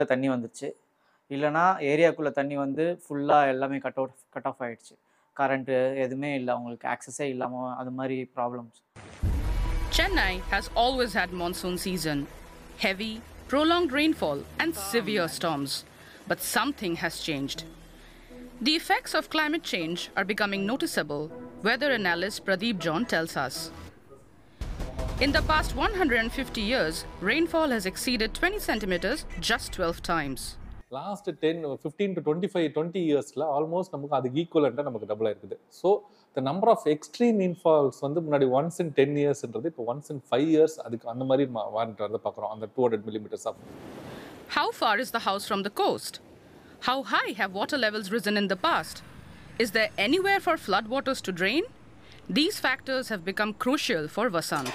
தண்ணி வந்துச்சு. இல்லைனா ஏரியாக்குள்ளே தண்ணி வந்து ஃபுல்லாக எல்லாமே கட் ஆஃப் ஆகிடுச்சு. கரண்ட்டு எதுவுமே இல்லை, அவங்களுக்கு ஆக்சஸே இல்லாமல் அது மாதிரி problems. Chennai has always had monsoon season, heavy, prolonged rainfall and severe storms. But something has changed. The effects of climate change are becoming noticeable, weather analyst Pradeep John tells us. In the past 150 years, rainfall has exceeded 20 centimeters just 12 times. Last 15 to 20 இயர்ஸில் almost நமக்கு அதுக்கு ஈக்குவலண்ட்டாக நமக்கு டபுளாக இருக்குது. So the number of extreme இன்ஃபால்ஸ் வந்து முன்னாடி once in 10 இயர்ஸ்ன்றது இப்போ once in 5 years அதுக்கு அந்த மாதிரி வாங்கிட்டு பார்க்குறோம். அந்த 200 millimeters of. How far is the house from the coast? How high have water levels risen in the past? Is there anywhere for floodwaters to drain? These factors have become crucial for Vasant.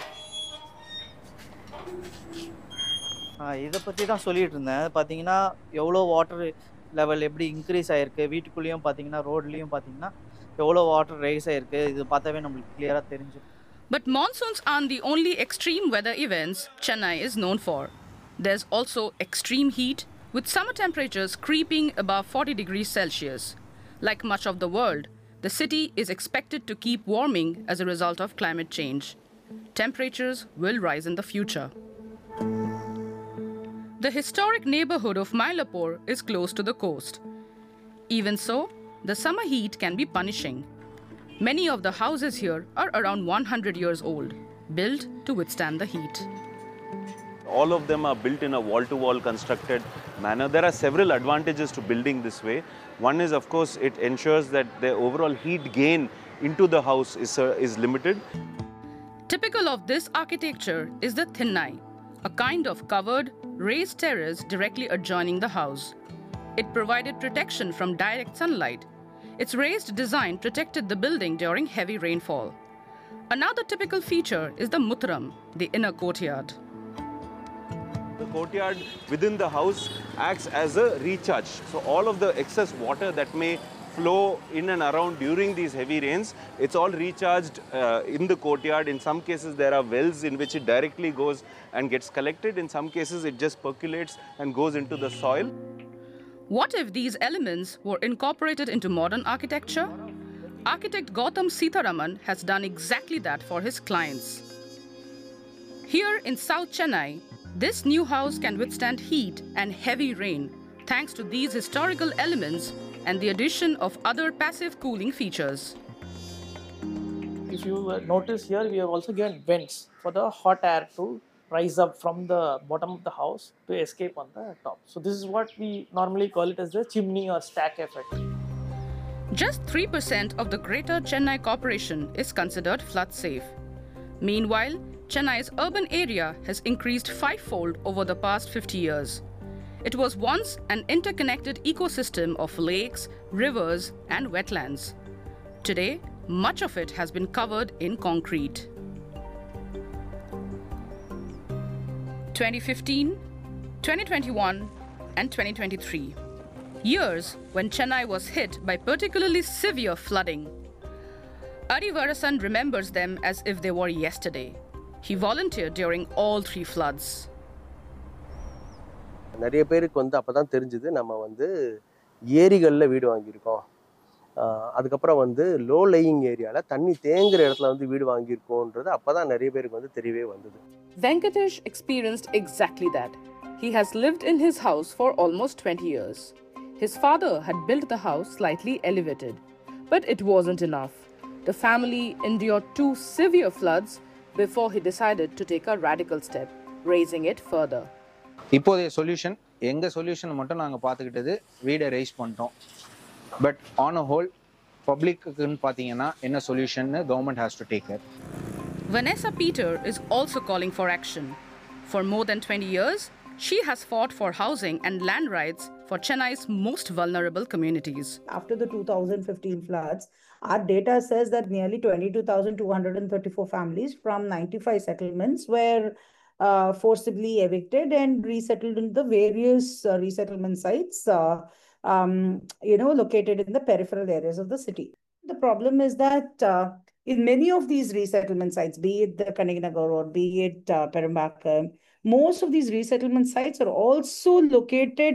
இதை பற்றி தான் சொல்லிகிட்டு இருந்தேன். பார்த்தீங்கன்னா எவ்வளோ water level எப்படி increase ஆகிருக்கு, வீட்டுக்குள்ளேயும் பார்த்தீங்கன்னா ரோட்லேயும் பார்த்தீங்கன்னா எவ்வளோ வாட்டர் ரைஸ் ஆகிருக்கு, இது பார்த்தாவே நம்மளுக்கு கிளியராக தெரிஞ்சிடும். But monsoons aren't the only extreme weather events Chennai is known for. There's also extreme heat, with summer temperatures creeping above 40 degrees Celsius. Like much of the world, the city is expected to keep warming as a result of climate change. Temperatures will rise in the future. The historic neighborhood of Mylapore is close to the coast. Even so, the summer heat can be punishing. Many of the houses here are around 100 years old, built to withstand the heat. All of them are built in a wall-to-wall constructed manner. There are several advantages to building this way. One is, of course, it ensures that the overall heat gain into the house is limited. Typical of this architecture is the thinnai, a kind of covered, raised terrace directly adjoining the house. It provided protection from direct sunlight. Its raised design protected the building during heavy rainfall. Another typical feature is the mutram, the inner courtyard. The courtyard within the house acts as a recharge. So all of the excess water that may flow in and around during these heavy rains, it's all recharged in the courtyard. In some cases, there are wells in which it directly goes and gets collected. In some cases, it just percolates and goes into the soil. What if these elements were incorporated into modern architecture? Architect Gautam Sitharaman has done exactly that for his clients. Here in South Chennai, this new house can withstand heat and heavy rain thanks to these historical elements and the addition of other passive cooling features. If you notice here, we have also given vents for the hot air to rise up from the bottom of the house to escape on the top. So this is what we normally call it as the chimney or stack effect. Just 3% of the Greater Chennai Corporation is considered flood safe. Meanwhile, Chennai's urban area has increased fivefold over the past 50 years. It was once an interconnected ecosystem of lakes, rivers, and wetlands. Today, much of it has been covered in concrete. 2015, 2021, and 2023. Years when Chennai was hit by particularly severe flooding. Ari Varasan remembers them as if they were yesterday. He volunteered during all three floods. நிறைய பேருக்கு வந்து அப்போ தான் தெரிஞ்சுது நம்ம வந்து ஏரிகளில் வீடு வாங்கியிருக்கோம், அதுக்கப்புறம் வந்து லோ லேயிங் ஏரியாவில் தண்ணி தேங்குற இடத்துல வந்து வீடு வாங்கியிருக்கோன்றது அப்போ தான் நிறைய பேருக்கு வந்து தெரியவே வந்தது. Venkatesh experienced exactly that. He has lived in his house for almost 20 years. His father had built the house slightly elevated, but it wasn't enough. The family endured 2 severe floods before he decided to take a radical step, raising it further. இப்போதைய solution, எங்கள் solution மட்டும் நாங்கள் பார்த்துக்கிட்டது வீடை rice பண்ணிட்டோம். But on a whole பப்ளிக்குன்னு பார்த்தீங்கன்னா என்ன சொல்யூஷன்னு government has to take care. Vanessa Peter is also calling for action. For more than 20 years, she has fought for housing and land rights for Chennai's most vulnerable communities. After the 2015 floods, our data says that nearly 22,234 families from 95 settlements were forcibly evicted and resettled in the various resettlement sites, located in the peripheral areas of the city. The problem is that in many of these resettlement sites, be it the Kaniganagar or be it Perambakam, most of these resettlement sites are also located